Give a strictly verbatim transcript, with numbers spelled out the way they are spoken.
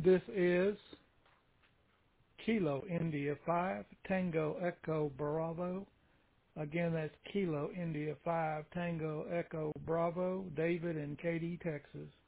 This is Kilo India five, Tango Echo Bravo. Again, that's Kilo India five, Tango Echo Bravo, David in Katy, Texas.